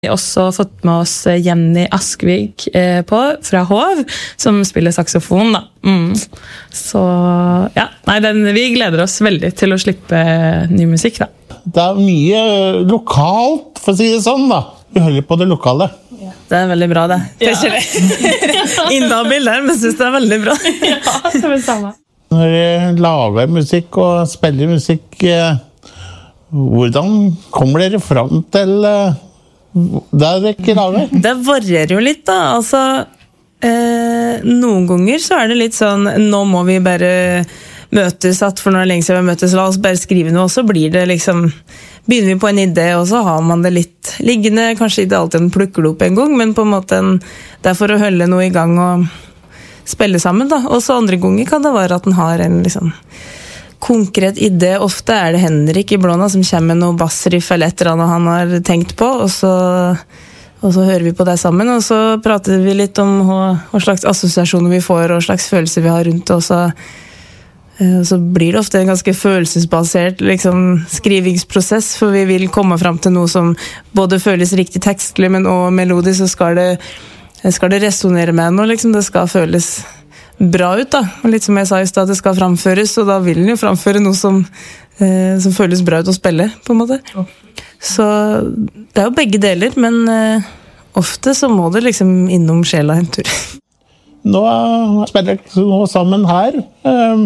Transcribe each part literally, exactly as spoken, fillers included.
Vi har også fått med oss Jenny Askvig eh, på, fra Hov, som spiller saksofon. Da. Mm. Så ja, nei, den, vi gleder oss veldig til å slippe ny musikk. Da. Det er mye lokalt, for å si det sånn. da. Vi holder på det lokale. Ja. Det er veldig bra, det. Det er ikke det. Innavbild der, men synes det er veldig bra. Ja, det er det samme. Når dere lager musikk og spiller musikk, eh, hvordan kommer dere fram til... Eh, Det er ikke laget. Det varierer jo litt, da. Altså, eh, noen ganger så er det litt sånn, nå må vi bare møtes, at for når det er lenge siden vi møtes, la oss bare skrive noe, og så blir det liksom, begynner vi på en idé, og så har man det litt liggende, kanskje ikke alltid en plukker det opp en gang, men på en måte en, det er for å holde noe i gang og spille sammen, da. Og så andre ganger kan det være at den har en liksom konkret idé. Ofte er det Henrik i Blåna som kommer med noe bassriff eller et eller annet han har tenkt på, og så, og så hører vi på det sammen, og så prater vi litt om hva, hva slags assosiasjoner vi får, og hva slags følelser vi har rundt det, og så, så blir det ofte en ganske følelsesbasert liksom, skrivingsprosess, for vi vil komme frem til noe som både føles riktig tekstlig, men også melodisk, så skal det, skal det resonere med noe, liksom. Det skal føles bra ut, da. Og litt som jeg sa i sted, det skal framføres, og da vil den jo framføre noe som, eh, som føles bra ut å spille, på en måte. Så det er jo begge deler, men eh, ofte så må det liksom innom sjela en tur. Nå spiller dere nå sammen her. Um,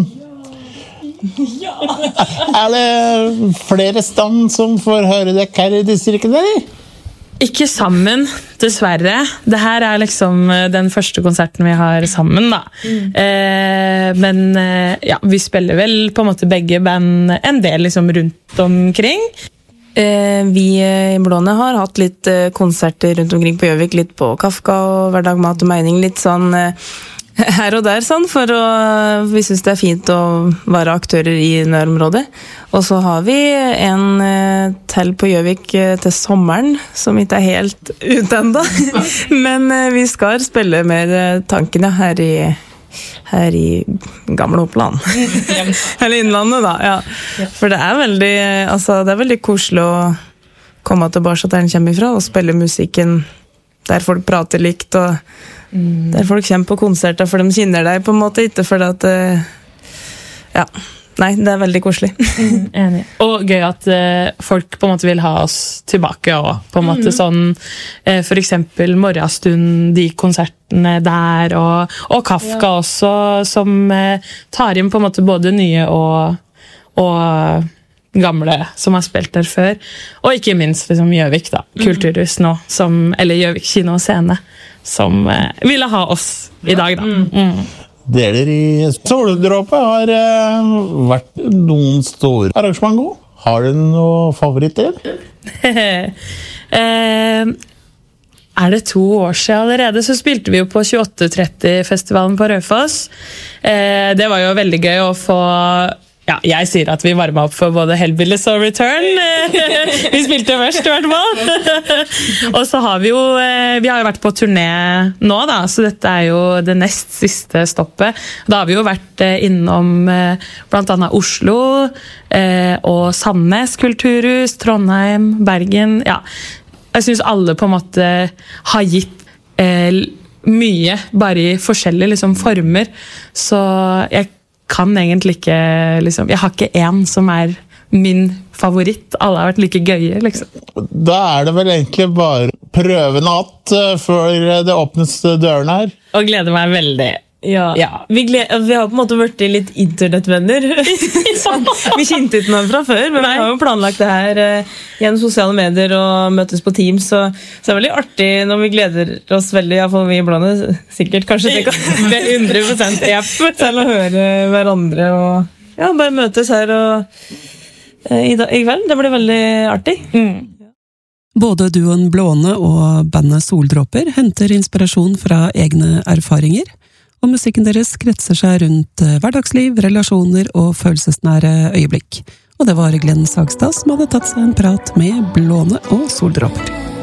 er det flere stand som får høre dere her i distriktet, eller? Ikke sammen, dessverre. Det her er liksom den første konserten vi har sammen, da. Mm. Eh, men eh, ja, vi spiller vel på en måte begge band en del liksom rundt omkring. Eh, vi i Blåne har hatt litt eh, konserter rundt omkring på Gjøvik, litt på Kafka og Hverdag, Mat og Mening, litt sånn eh, her og der, sånn, for å, vi synes det er fint å være aktører i nærområdet. Og så har vi en eh, til på Gjøvik eh, til sommeren, som ikke er helt ute enda. Men eh, vi skal spille mer eh, tankene her i, her i gamle Oppland. Eller Innlandet, da. Ja. For det er veldig, altså, det er veldig koselig å komme tilbake der den kommer ifra, og spille musikken der folk prater likt, og mm. der folk kommer på konserter for de kjenner deg på en måte, ikke for at ja, nei, det er veldig koselig. Mm, enig. Og gøy at uh, folk på en måte vil ha oss tilbake også, på en måte mm. sånn, uh, for eksempel Morgenstund, de konsertene der, og, og Kafka ja. Også, som uh, tar inn på en måte både nye og, og gamle som har spilt der før, og ikke minst liksom Gjøvik da, Kulturhus nå, som, eller Gjøvik kino og scene, som eh, ville ha oss i dag da. Mm. Mm. Deler i Soldråpe har eh, vært noen store arrangement også. Har du noen favoritter? eh, er det to år siden allerede, så spilte vi jo på tjueåtte tretti-festivalen på Raufoss. Eh, det var jo veldig gøy å få. Ja, jeg sier at vi varmet opp for både Hellbillies og Return. Vi spilte først i hvert fall. Og så har vi jo, vi har jo vært på turné nå da, så dette er jo det nest siste stoppet. Da har vi jo vært innom blant annet Oslo, og Sandnes Kulturhus, Trondheim, Bergen. Ja, jeg synes alle på en måte har gitt mye, bare i forskjellige liksom, former. Så jeg kan egentlig ikke, liksom, jeg har ikke en som er min favoritt. Alle har vært like gøye, liksom. Da er det vel egentlig bare prøvenatt før det åpnes dørene her. Og gleder meg veldig. Ja, ja. Vi, gled, vi har på en måte vært litt internettvenner. Vi kjente ikke noe fra før, men Nei. Vi har jo planlagt det her uh, gjennom sosiale medier og møtes på Teams, så, så det er veldig artig når vi gleder oss veldig, i hvert fall vi i Blåne, sikkert kanskje det er hundre prosent F, til å høre hverandre og ja, bare møtes her og, uh, i, i kveld. Det blir veldig artig. Mm. Både duoen Blåne og bandet Soldråper henter inspirasjon fra egne erfaringer, og musikken deres kretser seg rundt hverdagsliv, relasjoner og følelsesnære øyeblikk. Og det var Glenn Sagstad som hadde tatt seg en prat med Blåne og Soldråper.